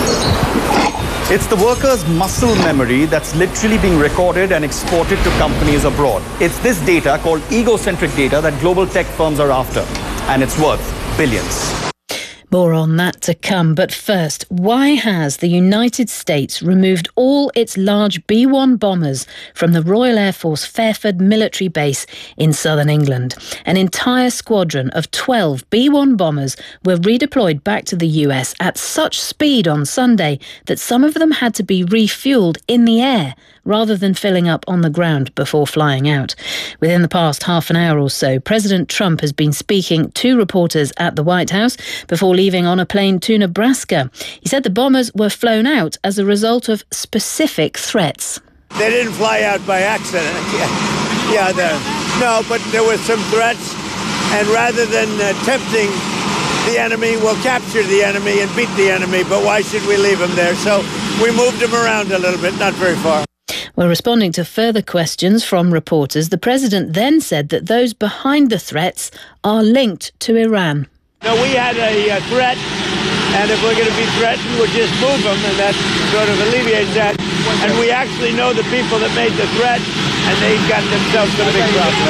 It's the workers' muscle memory that's literally being recorded and exported to companies abroad. It's this data, called egocentric data, that global tech firms are after. And it's worth billions. More on that to come. But first, why has the United States removed all its large B one bombers from the Royal Air Force Fairford military base in southern England? An entire squadron of twelve B one bombers were redeployed back to the U S at such speed on Sunday that some of them had to be refueled in the air rather than filling up on the ground before flying out. Within the past half an hour or so, President Trump has been speaking to reporters at the White House before leaving on a plane to Nebraska. He said the bombers were flown out as a result of specific threats. They didn't fly out by accident. Yeah, yeah no, but there were some threats, and rather than uh, tempting the enemy, we'll capture the enemy and beat the enemy, but why should we leave them there? So we moved them around a little bit, not very far. Well, responding to further questions from reporters, the president then said that those behind the threats are linked to Iran. No, we had a uh, threat, and if we're going to be threatened, we'll just move them, and that sort of alleviates that. And we actually know the people that made the threat, and they got themselves some big problems.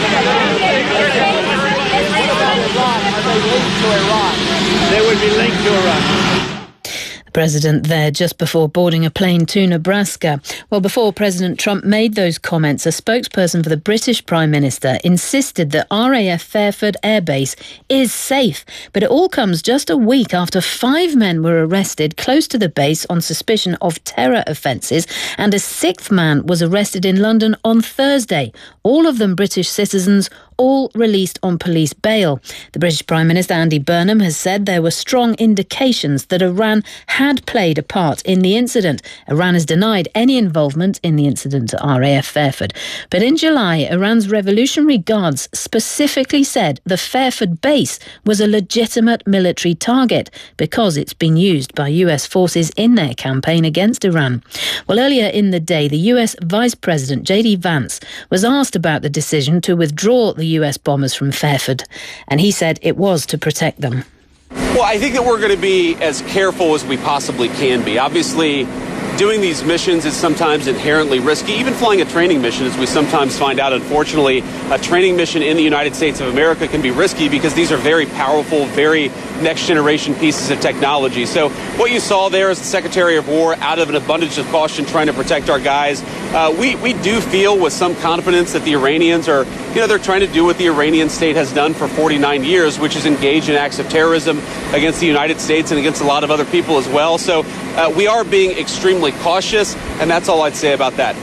They would be linked to Iran. President there just before boarding a plane to Nebraska. Well, before President Trump made those comments, a spokesperson for the British Prime Minister insisted that R A F Fairford Air Base is safe. But it all comes just a week after five men were arrested close to the base on suspicion of terror offences, and a sixth man was arrested in London on Thursday. All of them British citizens, all released on police bail. The British Prime Minister Andy Burnham has said there were strong indications that Iran had played a part in the incident. Iran has denied any involvement in the incident at R A F Fairford. But in July, Iran's Revolutionary Guards specifically said the Fairford base was a legitimate military target because it's been used by U S forces in their campaign against Iran. Well, earlier in the day, the U S Vice President J D Vance was asked about the decision to withdraw the U S bombers from Fairford, and he said it was to protect them. Well, I think that we're going to be as careful as we possibly can be. Obviously, doing these missions is sometimes inherently risky. Even flying a training mission, as we sometimes find out, unfortunately, a training mission in the United States of America can be risky because these are very powerful, very next-generation pieces of technology. So what you saw there is the Secretary of War, out of an abundance of caution, trying to protect our guys. Uh, we, we do feel with some confidence that the Iranians are, you know, they're trying to do what the Iranian state has done for forty-nine years, which is engage in acts of terrorism against the United States and against a lot of other people as well. So uh, we are being extremely cautious, and that's all I'd say about that.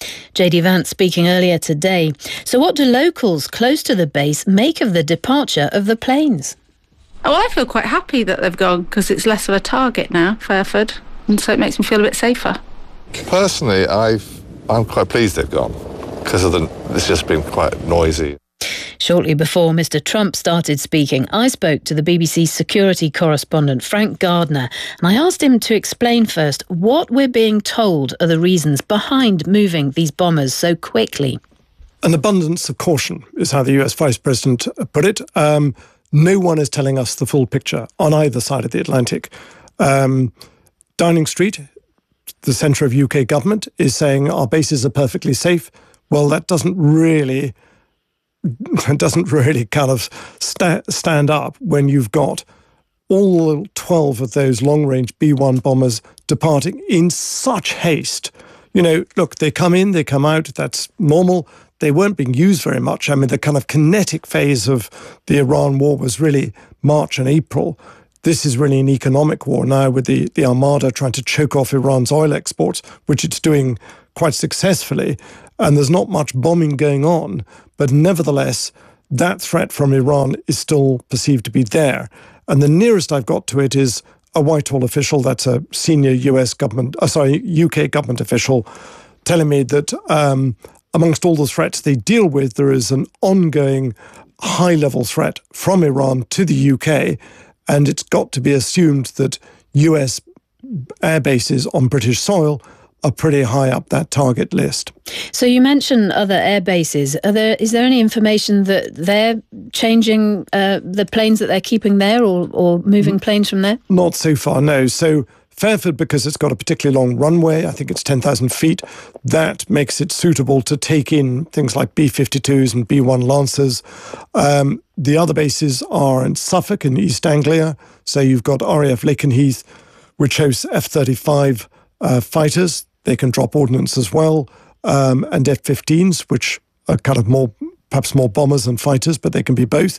J D Vance speaking earlier today. So what do locals close to the base make of the departure of the planes? Well, I feel quite happy that they've gone because it's less of a target now, Fairford, and so it makes me feel a bit safer. Personally, I've, I'm quite pleased they've gone because of the, it's just been quite noisy. Shortly before Mister Trump started speaking, I spoke to the B B C security correspondent Frank Gardner, and I asked him to explain first what we're being told are the reasons behind moving these bombers so quickly. An abundance of caution is how the U S Vice President put it. Um, no one is telling us the full picture on either side of the Atlantic. Um, Downing Street, the centre of U K government, is saying our bases are perfectly safe. Well, that doesn't really doesn't really kind of sta- stand up when you've got all twelve of those long-range B one bombers departing in such haste. You know, look, they come in, they come out, that's normal. They weren't being used very much. I mean, the kind of kinetic phase of the Iran war was really March and April. This is really an economic war now with the, the Armada trying to choke off Iran's oil exports, which it's doing quite successfully. And there's not much bombing going on. But nevertheless, that threat from Iran is still perceived to be there. And the nearest I've got to it is a Whitehall official, that's a senior U S government, uh, sorry, U K government official, telling me that um, amongst all the threats they deal with, there is an ongoing high-level threat from Iran to the U K, and it's got to be assumed that U S air bases on British soil are pretty high up that target list. So you mentioned other air bases. Are there, is there any information that they're changing uh, the planes that they're keeping there or, or moving planes from there? Not so far, no. So Fairford, because it's got a particularly long runway, I think it's ten thousand feet, that makes it suitable to take in things like B fifty-twos and B one Lancers. Um, the other bases are in Suffolk and East Anglia. So you've got R A F Lakenheath, which hosts F thirty-five uh, fighters. They can drop ordnance as well, um, and F fifteens, which are kind of more, perhaps more bombers than fighters, but they can be both.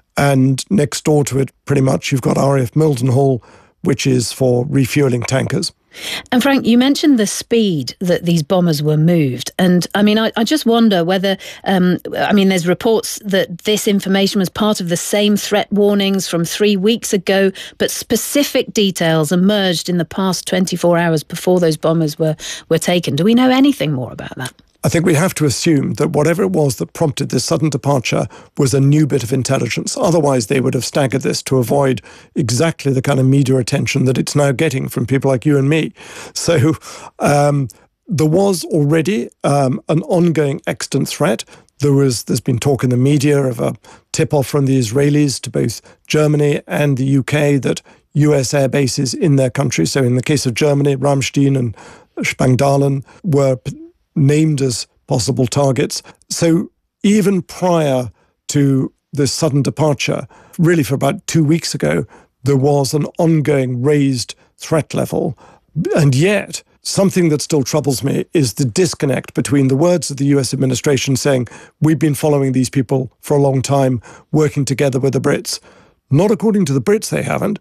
And next door to it, pretty much, you've got R A F Mildenhall, which is for refueling tankers. And Frank, you mentioned the speed that these bombers were moved. And I mean, I, I just wonder whether, um, I mean, there's reports that this information was part of the same threat warnings from three weeks ago, but specific details emerged in the past twenty-four hours before those bombers were, were taken. Do we know anything more about that? I think we have to assume that whatever it was that prompted this sudden departure was a new bit of intelligence. Otherwise, they would have staggered this to avoid exactly the kind of media attention that it's now getting from people like you and me. So um, there was already um, an ongoing extant threat. There was, there's been talk in the media of a tip-off from the Israelis to both Germany and the U K that U S air bases in their country, so in the case of Germany, Ramstein and Spangdalen were named as possible targets. So even prior to this sudden departure, really for about two weeks ago, there was an ongoing raised threat level. And yet, something that still troubles me is the disconnect between the words of the U S administration saying, we've been following these people for a long time, working together with the Brits. Not according to the Brits, they haven't.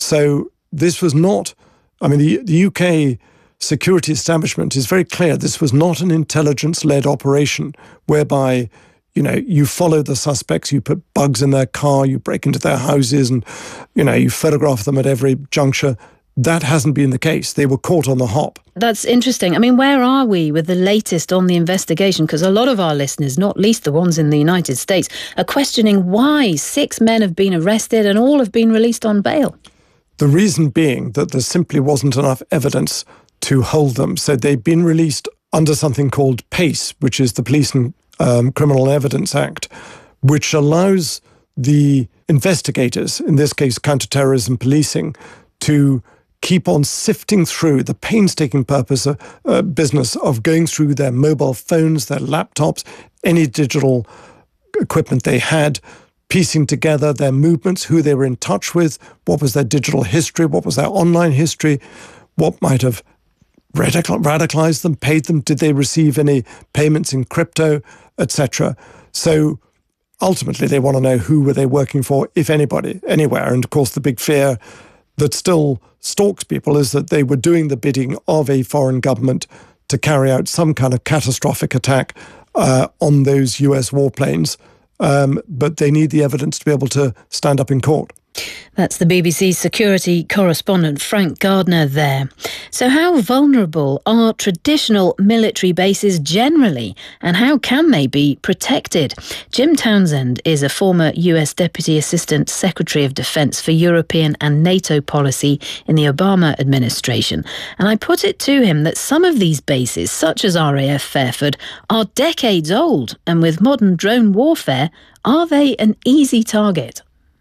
So this was not, I mean, the, the U K security establishment is very clear. This was not an intelligence-led operation whereby, you know, you follow the suspects, you put bugs in their car, you break into their houses and, you know, you photograph them at every juncture. That hasn't been the case. They were caught on the hop. That's interesting. I mean, where are we with the latest on the investigation? Because a lot of our listeners, not least the ones in the United States, are questioning why six men have been arrested and all have been released on bail. The reason being that there simply wasn't enough evidence to hold them. So they've been released under something called PACE, which is the Police and um, Criminal Evidence Act, which allows the investigators, in this case counterterrorism policing, to keep on sifting through the painstaking purpose of, uh, business of going through their mobile phones, their laptops, any digital equipment they had, piecing together their movements, who they were in touch with, what was their digital history, what was their online history, what might have radicalized them, paid them, did they receive any payments in crypto, et cetera. So ultimately they want to know who were they working for, if anybody, anywhere. And of course the big fear that still stalks people is that they were doing the bidding of a foreign government to carry out some kind of catastrophic attack uh, on those U S warplanes. Um, but they need the evidence to be able to stand up in court. That's the B B C security correspondent Frank Gardner there. So how vulnerable are traditional military bases generally, and how can they be protected? Jim Townsend is a former U S Deputy Assistant Secretary of Defense for European and NATO policy in the Obama administration. And I put it to him that some of these bases, such as R A F Fairford, are decades old, and with modern drone warfare, are they an easy target?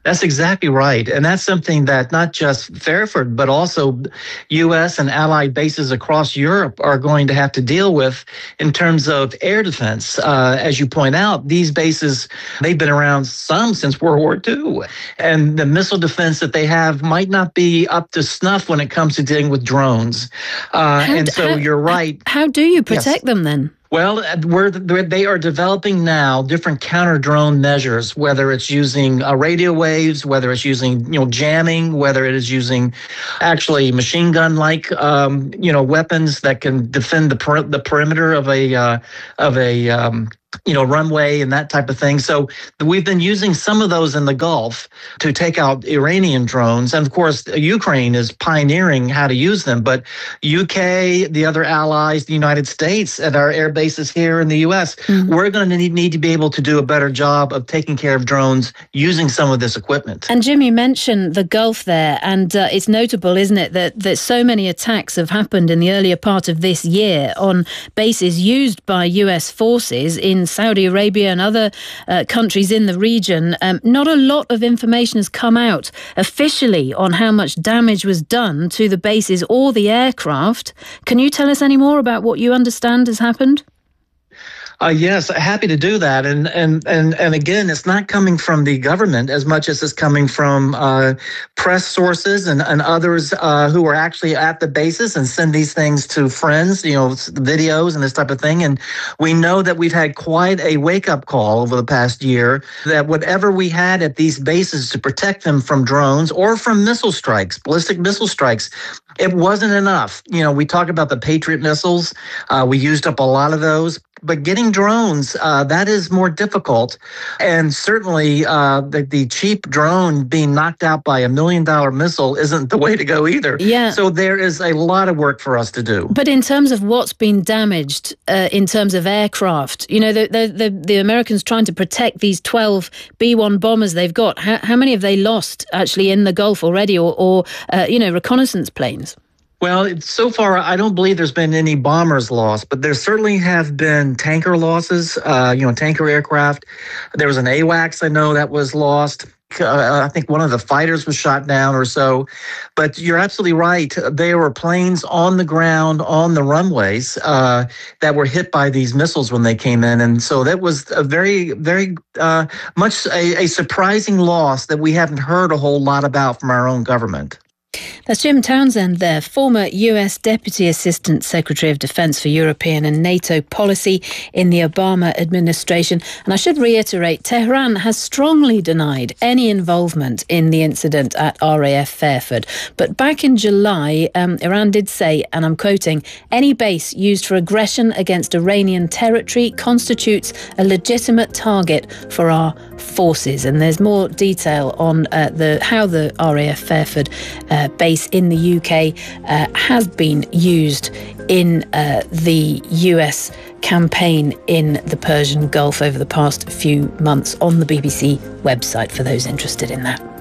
That's exactly right. And that's something that not just Fairford, but also U S and allied bases across Europe are going to have to deal with in terms of air defense. Uh, as you point out, these bases, they've been around some since World War Two. And the missile defense that they have might not be up to snuff when it comes to dealing with drones. Uh, and so how, you're right. How do you protect yes. them then? Well, we're, they are developing now different counter-drone measures, whether it's using uh, radio waves, whether it's using, you know, jamming, whether it is using actually machine gun-like, um, you know, weapons that can defend the per- the perimeter of a uh, of a um, you know, runway and that type of thing. So we've been using some of those in the Gulf to take out Iranian drones. And of course, Ukraine is pioneering how to use them. But U K, the other allies, the United States, and our air bases here in the U S, mm-hmm. we're going to need, need to be able to do a better job of taking care of drones using some of this equipment. And Jim, you mentioned the Gulf there, and uh, it's notable, isn't it, that, that so many attacks have happened in the earlier part of this year on bases used by U S forces in Saudi Arabia and other uh, countries in the region. Um, not a lot of information has come out officially on how much damage was done to the bases or the aircraft. Can you tell us any more about what you understand has happened? Uh, yes, happy to do that. And, and and and again, it's not coming from the government as much as it's coming from uh, press sources and, and others uh, who are actually at the bases and send these things to friends, you know, videos and this type of thing. And we know that we've had quite a wake-up call over the past year that whatever we had at these bases to protect them from drones or from missile strikes, ballistic missile strikes, it wasn't enough. You know, we talk about the Patriot missiles. Uh, we used up a lot of those. But getting drones, uh, that is more difficult. And certainly uh, the, the cheap drone being knocked out by a million dollar missile isn't the way to go either. Yeah. So there is a lot of work for us to do. But in terms of what's been damaged uh, in terms of aircraft, you know, the, the, the, the Americans trying to protect these twelve B one bombers they've got, how, how many have they lost actually in the Gulf already or, or uh, you know, reconnaissance planes? Well, so far, I don't believe there's been any bombers lost, but there certainly have been tanker losses, uh, you know, tanker aircraft. There was an AWACS, I know, that was lost. Uh, I think one of the fighters was shot down or so. But you're absolutely right. There were planes on the ground, on the runways, uh, that were hit by these missiles when they came in. And so that was a very, very uh, much a, a surprising loss that we haven't heard a whole lot about from our own government. That's Jim Townsend there, former U S Deputy Assistant Secretary of Defense for European and NATO policy in the Obama administration. And I should reiterate, Tehran has strongly denied any involvement in the incident at R A F Fairford. But back in July, um, Iran did say, and I'm quoting, any base used for aggression against Iranian territory constitutes a legitimate target for our forces. And there's more detail on uh, the how the R A F Fairford uh, base in the U K uh, has been used in uh, the U S campaign in the Persian Gulf over the past few months on the B B C website for those interested in that.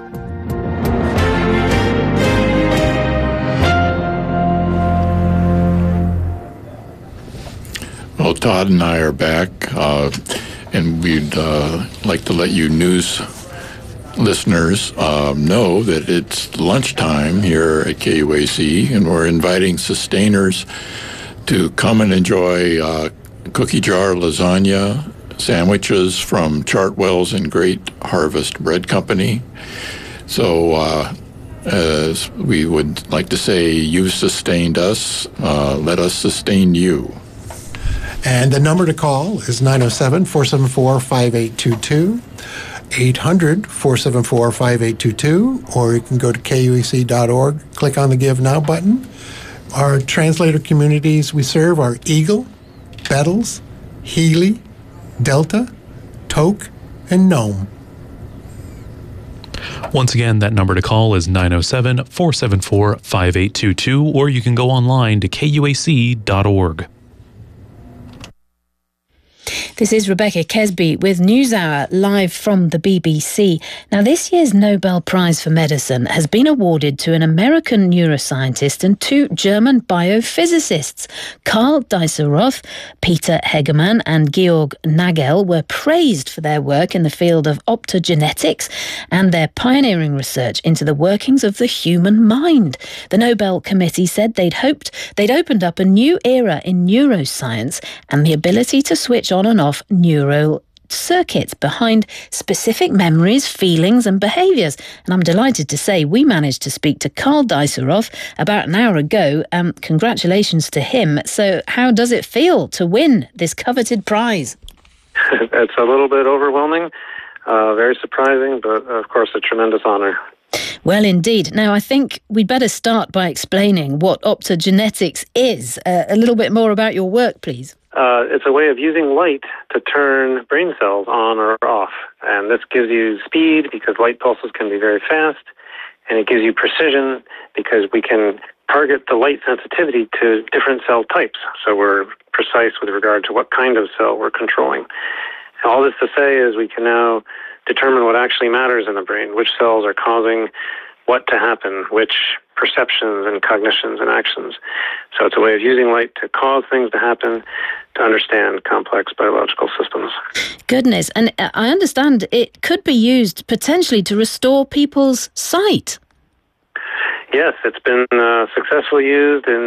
Well, Todd and I are back, uh, and we'd uh, like to let you news listeners uh, know that it's lunchtime here at K U A C, and we're inviting sustainers to come and enjoy uh, cookie jar lasagna sandwiches from Chartwell's and Great Harvest Bread Company. So uh, as we would like to say, you sustained us, uh, let us sustain you. And the number to call is nine oh seven, four seven four, five eight two two. eight hundred, four seven four, five eight two two, or you can go to K U A C dot org, click on the Give Now button. Our translator communities we serve are Eagle, Bettles, Healy, Delta, Tok, and Nome. Once again, that number to call is nine oh seven, four seven four, five eight two two, or you can go online to K U A C dot org. This is Rebecca Kesby with NewsHour live from the B B C. Now, this year's Nobel Prize for Medicine has been awarded to an American neuroscientist and two German biophysicists. Karl Deisseroth, Peter Hegemann and Georg Nagel were praised for their work in the field of optogenetics and their pioneering research into the workings of the human mind. The Nobel Committee said they'd hoped they'd opened up a new era in neuroscience and the ability to switch on and off neural circuits behind specific memories, feelings and behaviours. And I'm delighted to say we managed to speak to Karl Deisseroth about an hour ago. Um, congratulations to him. So how does it feel to win this coveted prize? It's a little bit overwhelming, uh, very surprising, but of course a tremendous honour. Well, indeed. Now, I think we'd better start by explaining what optogenetics is. Uh, a little bit more about your work, please. Uh, it's a way of using light to turn brain cells on or off. And this gives you speed because light pulses can be very fast. And it gives you precision because we can target the light sensitivity to different cell types. So we're precise with regard to what kind of cell we're controlling. And all this to say is we can now determine what actually matters in the brain, which cells are causing what to happen, which perceptions and cognitions and actions. So it's a way of using light to cause things to happen, to understand complex biological systems. Goodness, and I understand it could be used potentially to restore people's sight. Yes, it's been uh, successfully used in